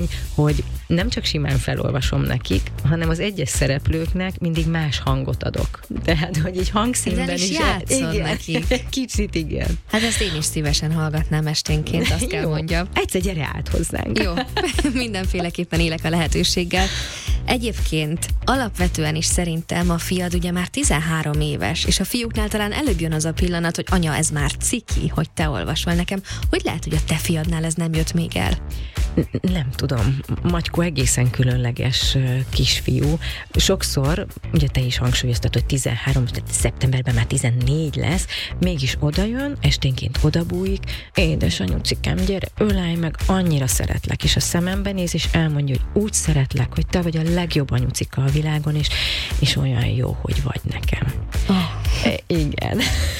hogy nem csak simán felolvasom nekik, hanem az egyes szereplőknek mindig más hangot adok. Tehát, hogy egy hangszínben is is játszod nekik. Kicsit igen. Hát ezt én is szívesen hallgatnám esténként, azt kell mondjam. Egyszer gyere át hozzánk. Jó, mindenféleképpen élek a lehetőséggel. Egyébként alapvetően is szerintem a fiad ugye már 13 éves, és a fiúknál talán előbb jön az a pillanat, hogy anya, ez már ciki, hogy te olvasol nekem. Hogy lehet, hogy a te fiadnál ez nem jött még el? Nem tudom. Matykó egészen különleges kisfiú. Sokszor, ugye te is hangsúlyoztad, hogy 13, szeptemberben már 14 lesz, mégis odajön, esténként odabújik, édesanyucikám, gyere, ölelj meg, annyira szeretlek, és a szemembe néz, és elmondja, hogy úgy szeretlek, hogy te vagy a legjobb anyucika a világon, és olyan jó, hogy vagy nekem. Igen.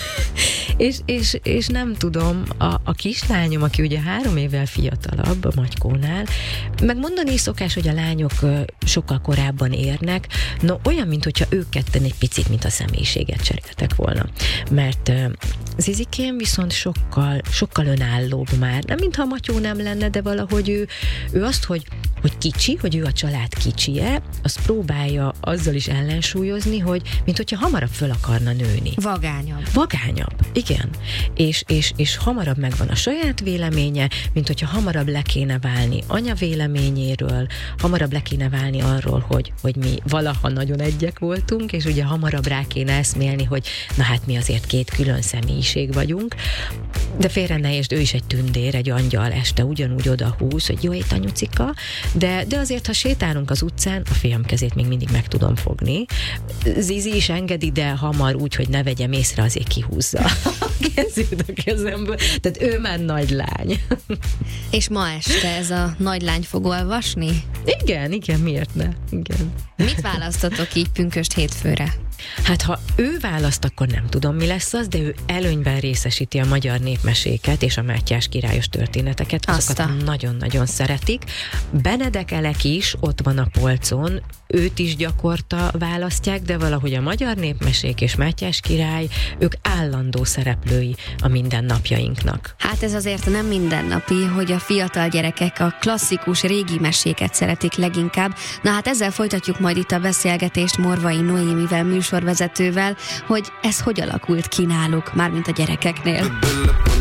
És nem tudom, a kislányom, aki ugye 3 évvel fiatalabb a Matykónál, meg mondani is szokás, hogy a lányok sokkal korábban érnek, no olyan, mintha ők ketten egy picit, mint a személyiséget cseréltek volna. Mert Zizikém viszont sokkal önállóbb már. Nem mintha a Matyó nem lenne, de valahogy ő azt, hogy kicsi, hogy ő a család kicsie, azt próbálja azzal is ellensúlyozni, hogy mint hogyha hamarabb föl akarna nőni. Vagányabb, igen. És hamarabb megvan a saját véleménye, mint hogyha hamarabb le kéne válni anya véleményéről, hamarabb le kéne válni arról, hogy mi valaha nagyon egyek voltunk, és ugye hamarabb rá kéne eszmélni, hogy na hát mi azért 2 külön személyiség vagyunk, de félre ne értsd, ő is egy tündér, egy angyal, este ugyanúgy odahúz, hogy jó ét anyucika, de azért, ha sétálunk az utcán, a fiam kezét még mindig meg tudom fogni. Zizi is engedi, de hamar úgy, hogy ne vegyem észre, azért kihúzza a kezét a kezemből. Tehát ő már nagy lány. És ma este ez a nagy lány fog olvasni? Igen, miért ne? Igen. Mit választotok így pünkösd hétfőre? Hát ha ő választ, akkor nem tudom, mi lesz az, de ő előnyben részesíti a magyar népmeséket és a Mátyás királyos történeteket. Azokat nagyon-nagyon szeretik. Benedek Elek is ott van a polcon, őt is gyakorta választják, de valahogy a magyar népmesék és Mátyás király, ők állandó szereplői a mindennapjainknak. Hát ez azért nem mindennapi, hogy a fiatal gyerekek a klasszikus régi meséket szeretik leginkább. Na hát ezzel folytatjuk majd itt a beszélgetést Morvai Noémivel, műsorvezetővel, hogy ez hogy alakult ki náluk, mármint a gyerekeknél.